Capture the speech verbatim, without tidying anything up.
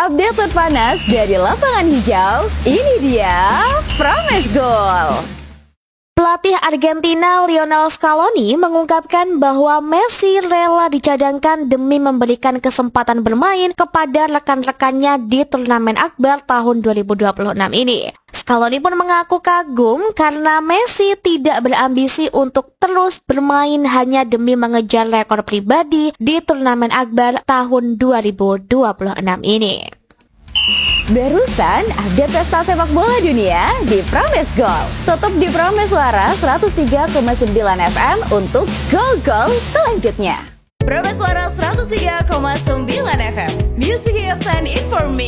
Update terpanas dari lapangan hijau, ini dia Promes Goal. Pelatih Argentina Lionel Scaloni mengungkapkan bahwa Messi rela dicadangkan demi memberikan kesempatan bermain kepada rekan-rekannya di turnamen akbar tahun dua ribu dua puluh enam ini. Scaloni pun mengaku kagum karena Messi tidak berambisi untuk terus bermain hanya demi mengejar rekor pribadi di turnamen akbar tahun dua ribu dua puluh enam ini. Barusan update pesta sepak bola dunia di Promes Goal. Tutup di Promes Suara seratus tiga koma sembilan F M untuk gol-gol selanjutnya. Promes Suara seratus tiga koma sembilan F M, Music Hits and Information.